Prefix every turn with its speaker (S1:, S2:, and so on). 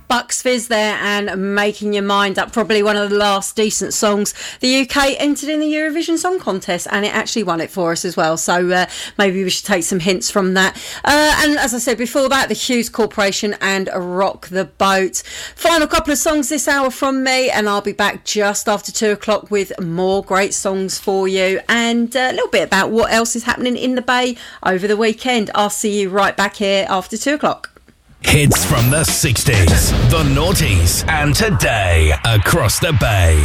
S1: Bucks Fizz there and Making Your Mind Up, probably one of the last decent songs the UK entered in the Eurovision Song Contest, and it actually won it for us as well, so maybe we should take some hints from that. And as I said before that, the Hughes Corporation and Rock the Boat. Final couple of songs this hour from me, and I'll be back just after 2 o'clock with more great songs for you and a little bit about what else is happening in the Bay over the weekend. I'll see you right back here after 2 o'clock.
S2: Hits from the 60s, the noughties, and today across the Bay.